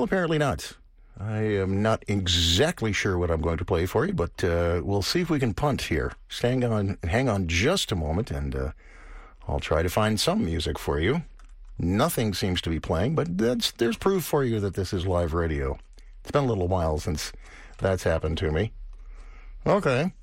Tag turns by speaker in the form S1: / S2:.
S1: Well, apparently not. I am not exactly sure what I'm going to play for you, but we'll see if we can punt here. Hang on just a moment, and I'll try to find some music for you. Nothing seems to be playing, but there's proof for you that this is live radio. It's been a little while since that's happened to me. Okay.